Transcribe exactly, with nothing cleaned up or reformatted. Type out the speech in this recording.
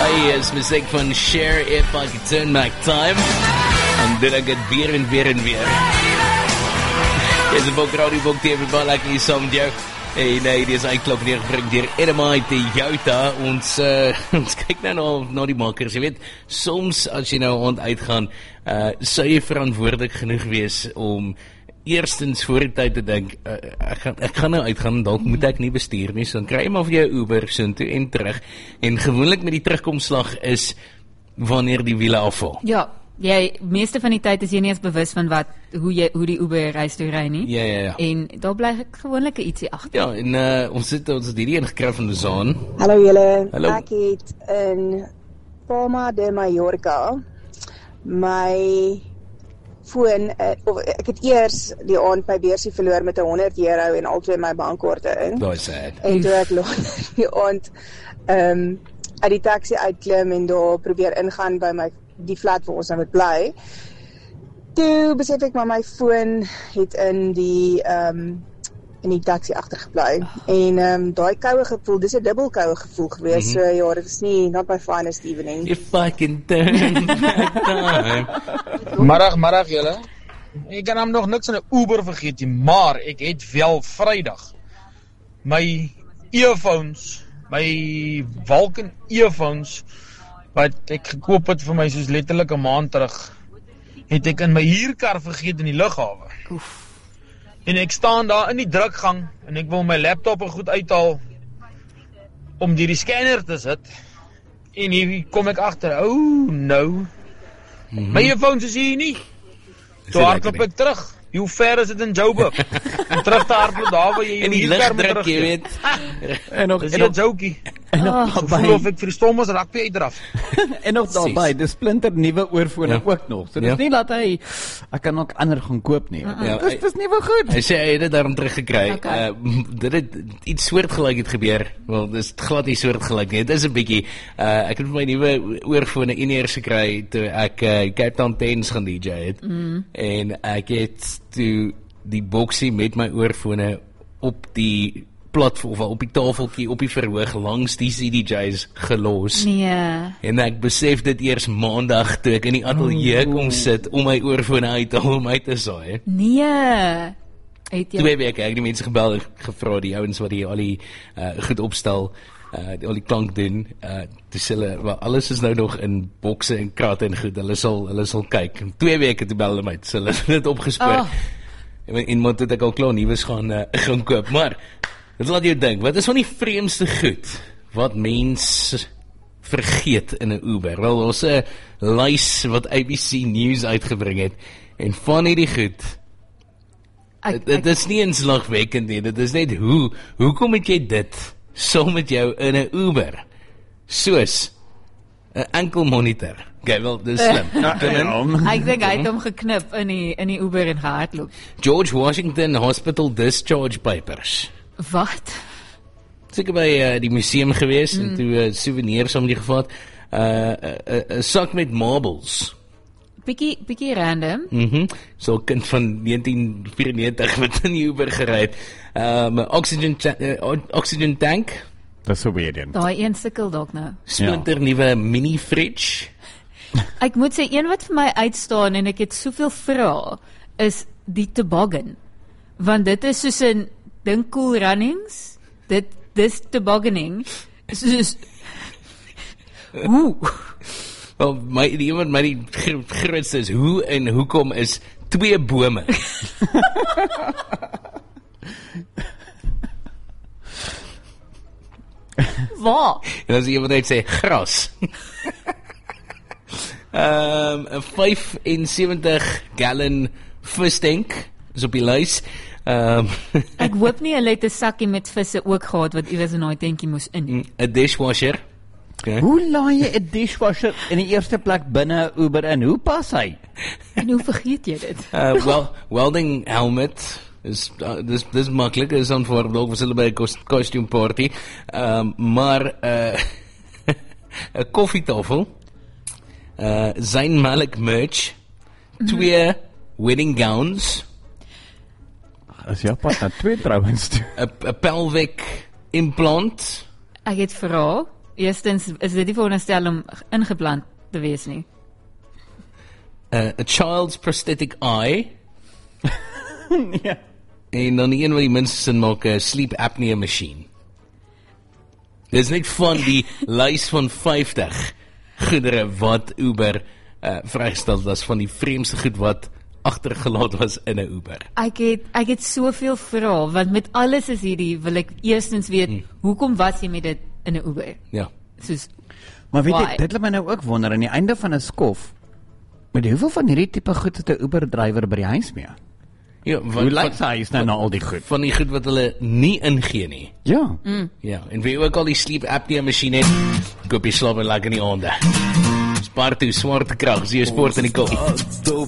Daai is musiek van Cher, If I Could Turn Back Time. En dit ek het weer en weer en weer. Dis 'n boek radio boek T V baie lekker hier saam met jou. Hey, nee, dit is eindelijk neergebring deur Edamai Toyota. Ons, uh, ons kyk nou na, na die makers. Je weet, soms as jy nou aan uitgaan, uh, sou jy verantwoordelik genoeg wees om eerstens voor die tyd te dink, uh, ek, gaan, ek gaan nou uitgaan, dalk moet ek nie bestuur nie, so dan kry jy maar vir jou Uber soontoe en terug. En gewoonlik met die terugkomslag is wanneer die wiele afval. Ja. Jy, meeste van die tyd is jy nie eens bewus van wat, hoe, jy, hoe die Uber reis toe ry nie. Ja, ja, ja. En daar bly ek gewoonlik ietsie agter. Ja, en uh, ons het ons het hierdie een gekry van Luzaan. Hallo julle, Hallo. Ek het in Palma de Mallorca my foon, uh, of ek het eers die aand my beursie verloor met honderd euro en al twee my bankkaarte in. Daai sad. En toe ek later die aand um, uit die taxi uitklim en daar probeer ingaan by my die flat waar ons nou moet bly. Toe besef ek maar my foon het in die um, in die taxi agtergebly. Oh. En um, daai koue gevoel, dis 'n dubbel koue gevoel gewees. Mm-hmm. So ja, dit is nie not my finest evening. If I can turn back time. Middag, middag julle. Ek kan hom nog niks in 'n Uber vergeet nie, maar ek het wel Vrydag my earphones, my Vulcan earphones wat ek gekoop het vir my soos letterlik 'n maand terug, het ek in my huurkar vergeet in die lughawe. Oef. En ek staan daar in die drukgang en ek wil my laptop er goed uithaal om die, die scanner te sit. En hier kom ek agter, oh no. Mm-hmm. My earphones is hier nie. Toe hardloop ek terug. Hoe ver is dit in Joburg? En terug te hardloop daar waar jy in die lug druk, jy weet. En nog is dit jokie. En nog oh, voel of ek vir die stom as rugby uitdraf. En nog daarby, dis splinter nuwe oorfone ja. ook nog. So dis ja. nie dat hy ek kan ook ander gaan koop nie. Uh-uh. Ja, dis dis nuwe goed. Hy sê hy het dit daarom teruggekry. Okay. Uh, dit het iets soortgelyk het gebeur. Wel, dis glad nie soortgelyk nie. Dit is 'n bietjie uh, ek het my nuwe oorfone een eers gekry toe ek uh, Cape Town Tens gaan D J het. Mm. En ek het toe die boksie met my oorfone op die platform of op die tafeltjie op die verhoog langs die C D J's gelos. Nee. En ek besef dit eers maandag toe ek in die ateljee oh. kom sit om my oorfone uit te haal om uit te saai. Nee. Het jy... Twee weke ek die mense gebel gevra, die ouens wat die al die uh, goed opstel, uh, die, al die klank doen, uh, toe hulle, well, alles is nou nog in bokse en kratte en goed, hulle sal, hulle sal kyk. En twee weke toe bel hulle my, so hulle het dit opgespoor. Oh. En iemand het ek al klaar nuus gaan, uh, gaan koop, maar dit laat jou dink, wat is van die vreemdste goed wat mens vergeet in 'n Uber? Wel, ons 'n lys wat A B C News uitgebring het, en van hierdie goed, dit is nie eens lagwekkend nie, dit is net hoe, hoekom het jy dit saam met jou in 'n Uber? Soos 'n enkel monitor. Okay, wel, dis slim. Ek dink hy het hom geknip in die, in die Uber en gehardloop. George Washington Hospital Discharge Papers. Wat? Seker by uh, die museum gewees mm. en toe uh, souvenirs om die gevat. 'n uh, uh, uh, sak met marbles. Bietjie bietjie random. Mhm. Mm so 'n kind van negentien vyrennegentig wat in die Uber gery het. Um, oxygen ta- uh, oxygen tank. Dis so weird. Daai een sukkel dalk nou. Splinter ja. nuwe mini fridge. Ek moet sê een wat vir my uitstaan en ek het soveel vrae is die toboggan. Want dit is soos 'n dink cool runnings. Dit dis tobogganing. Soos Ooh. Wel, my die iemand my die grootste is hoe en hoekom is twee bome. Waar? En as iemand net sê gras. Ehm um, 'n vyf-en-sewentig gallon vistank is op die lys. Ehm um, Ek hoop nie hulle het 'n sakkie met visse ook gehad wat iewers in daai tentjie moes in. 'n dishwasher. Okay. Hoe laai jy 'n dishwasher in die eerste plek binne Uber in? Hoe pas hy? En hoe vergeet jy dit? Uh well, welding helmet is uh, dis dis maklik, is aanvaarbaar vir hulle by 'n costume party. Ehm um, maar 'n uh, 'n koffietafel, uh Zayn Malik merch, twee mm-hmm. wedding gowns. As jy pas na twee trouens toe. 'n 'n pelvic implant. Ek het vra Eerstens is dit nie veronderstel om ingeplant te wees nie. Uh, a child's prosthetic eye. Ja. En dan die een wat die minste sin maak, 'n sleep apnea machine. Dis net van die lys van vyftig goedere wat Uber uh, vrygestel was van die vreemdste goed wat agtergelaat was in 'n Uber. Ek het ek het soveel vrae, want met alles is hierdie wil ek eerstens weet, hmm. hoekom was jy met dit in 'n Uber? Ja. Soos, maar weet why? jy, dit laat my nou ook wonder aan die einde van 'n skof. Met hoeveel van hierdie tipe goed het 'n Uber drywer by die huis mee? Ja, wat Hoe lyk hy is nou na al die goed? Van die goed wat hulle nie ingee nie. Ja. Mm. Ja, en wie ook al die sleep apnea masjien het, koop jy slaap en lekker in die aande. Spaar toe swart krag, jy sport in die kop.